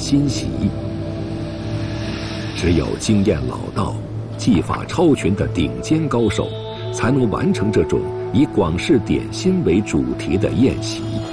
新席。只有经验老道、技法超群的顶尖高手，才能完成这种以广式点心为主题的宴席。